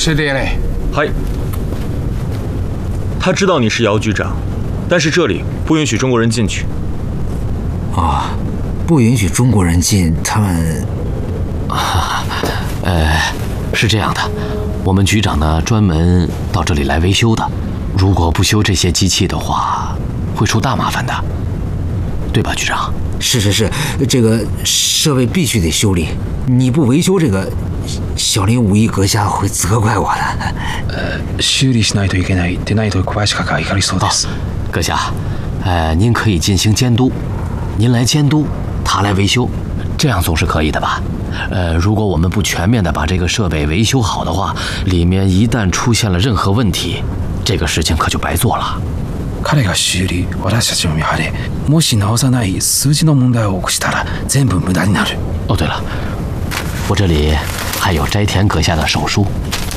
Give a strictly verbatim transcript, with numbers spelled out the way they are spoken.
教えてやれ。 嗨。他知道你是姚局长，但是这里不允许中国人进去。 哦，不允许中国人进，他们啊，呃，是这样的，我们局长呢专门到这里来维修的，如果不修这些机器的话，会出大麻烦的，对吧，局长？ 是是是，这个设备必须得修理，你不维修这个，小林武一阁下会责怪我的。 呃，修理しないといけないでないと小林閣下怒りそうです。 阁下，呃，您可以进行监督，您来监督，他来维修，这样总是可以的吧？呃，如果我们不全面的把这个设备维修好的话，里面一旦出现了任何问题，这个事情可就白做了。 彼が修理、私たちを見張れ。もし直さない数字の問題を起こしたら全部無駄になる。 哦，对了，我这里还有斋田阁下的手书，